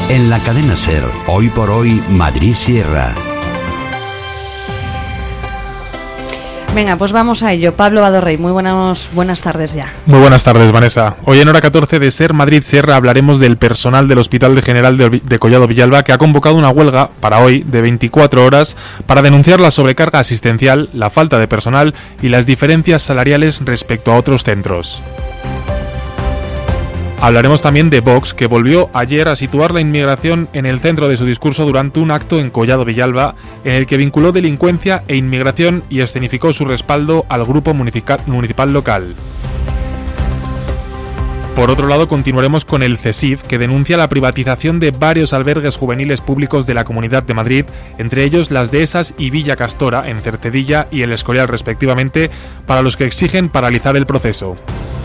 En la cadena SER, Hoy por Hoy, Madrid Sierra. Venga, pues vamos a ello. Pablo Badorrey, muy buenas tardes ya. Muy buenas tardes, Vanessa. Hoy en hora 14 de SER Madrid Sierra hablaremos del personal del Hospital General de Collado Villalba, que ha convocado una huelga para hoy de 24 horas para denunciar la sobrecarga asistencial, la falta de personal y las diferencias salariales respecto a otros centros. Hablaremos también de Vox, que volvió ayer a situar la inmigración en el centro de su discurso durante un acto en Collado Villalba, en el que vinculó delincuencia e inmigración y escenificó su respaldo al grupo municipal local. Por otro lado, continuaremos con el CESIF, que denuncia la privatización de varios albergues juveniles públicos de la Comunidad de Madrid, entre ellos las Dehesas y Villa Castora, en Cercedilla y El Escorial respectivamente, para los que exigen paralizar el proceso.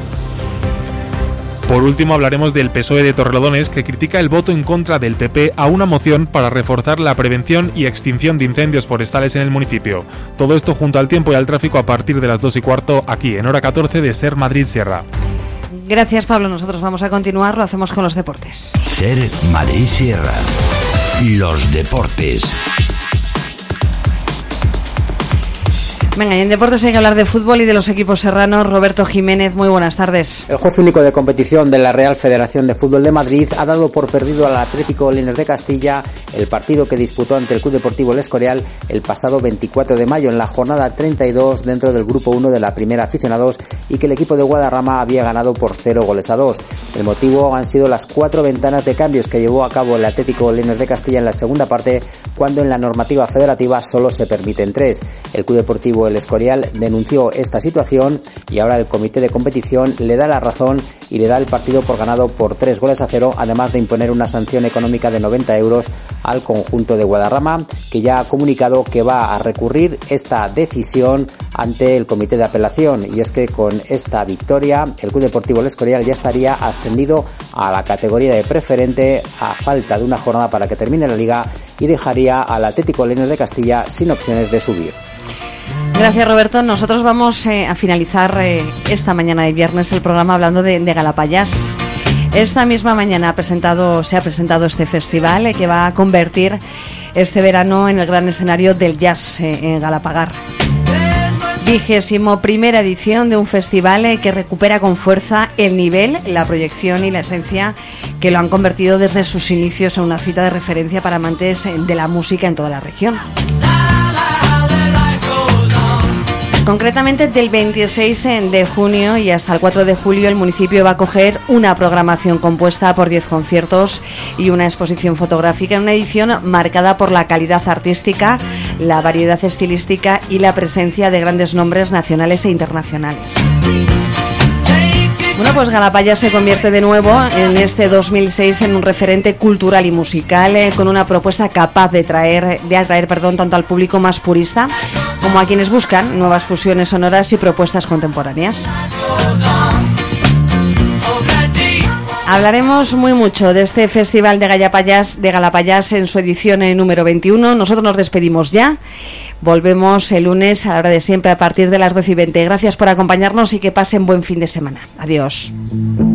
Por último, hablaremos del PSOE de Torrelodones, que critica el voto en contra del PP a una moción para reforzar la prevención y extinción de incendios forestales en el municipio. Todo esto junto al tiempo y al tráfico a partir de las 2:15, aquí en hora 14 de SER Madrid Sierra. Gracias, Pablo. Nosotros vamos a continuar, lo hacemos con los deportes. SER Madrid Sierra. Los deportes. Venga, y en deportes hay que hablar de fútbol y de los equipos serranos. Roberto Jiménez, muy buenas tardes. El juez único de competición de la Real Federación de Fútbol de Madrid ha dado por perdido al Atlético Linares de Castilla el partido que disputó ante el Club Deportivo El Escorial el pasado 24 de mayo en la jornada 32 dentro del Grupo 1 de la Primera Aficionados, y que el equipo de Guadarrama había ganado por 0-2. El motivo han sido las 4 ventanas de cambios que llevó a cabo el Atlético Linares de Castilla en la segunda parte, cuando en la normativa federativa solo se permiten 3. El Club Deportivo El Escorial denunció esta situación y ahora el comité de competición le da la razón y le da el partido por ganado por 3-0, además de imponer una sanción económica de 90 euros al conjunto de Guadarrama, que ya ha comunicado que va a recurrir esta decisión ante el comité de apelación. Y es que con esta victoria el Club Deportivo El Escorial ya estaría ascendido a la categoría de preferente a falta de una jornada para que termine la liga, y dejaría al Atlético Linares de Castilla sin opciones de subir. Gracias, Roberto. Nosotros vamos a finalizar esta mañana de viernes el programa hablando de Galapayás. Esta misma mañana se ha presentado este festival que va a convertir este verano en el gran escenario del jazz en Galapagar. 21ª edición de un festival que recupera con fuerza el nivel, la proyección y la esencia que lo han convertido desde sus inicios en una cita de referencia para amantes de la música en toda la región. Concretamente, del 26 de junio y hasta el 4 de julio el municipio va a acoger una programación compuesta por 10 conciertos y una exposición fotográfica, en una edición marcada por la calidad artística, la variedad estilística y la presencia de grandes nombres nacionales e internacionales. Bueno, pues Galapayás se convierte de nuevo en este 2006 en un referente cultural y musical, con una propuesta capaz de atraer tanto al público más purista como a quienes buscan nuevas fusiones sonoras y propuestas contemporáneas. Hablaremos muy mucho de este Festival de Galapayás en su edición número 21. Nosotros nos despedimos ya. Volvemos el lunes a la hora de siempre a partir de las 12:20. Gracias por acompañarnos y que pasen buen fin de semana. Adiós.